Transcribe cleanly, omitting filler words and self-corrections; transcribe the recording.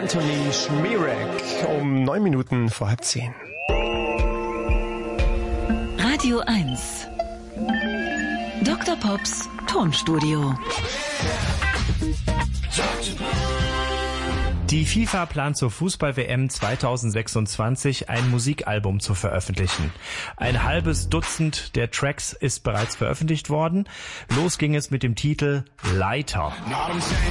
Anthony Schmierek um 9 Minuten vor 9:30. Radio 1 Dr. Pops Tonstudio. Die FIFA plant zur Fußball-WM 2026 ein Musikalbum zu veröffentlichen. Ein halbes Dutzend der Tracks ist bereits veröffentlicht worden. Los ging es mit dem Titel Leiter.